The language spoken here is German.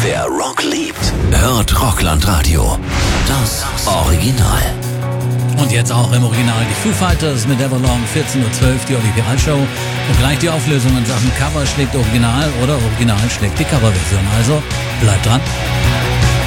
Wer Rock liebt, hört Rockland-Radio. Das Original. Und jetzt auch im Original die Foo Fighters mit Everlong, 14:12 Uhr, die Olli Piral Show. Und gleich die Auflösung in Sachen Cover schlägt Original oder Original schlägt die Coverversion. Also bleibt dran.